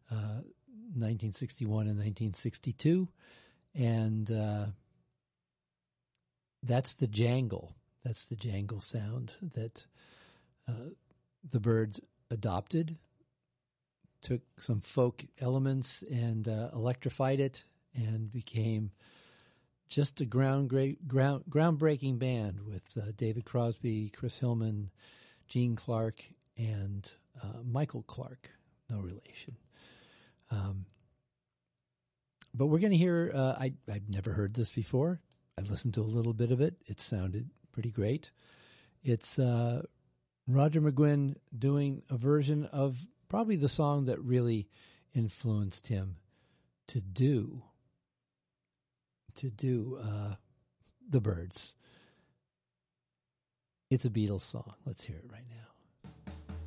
1961 and 1962. And that's the jangle. That's the jangle sound that the Byrds adopted, took some folk elements and electrified it, and became just a groundbreaking band with David Crosby, Chris Hillman, Gene Clark, and Michael Clark, no relation. But we're going to hear, I've never heard this before. I listened to a little bit of it. It sounded pretty great. It's Roger McGuinn doing a version of probably the song that really influenced him to do the Byrds. It's a Beatles song. Let's hear it right now.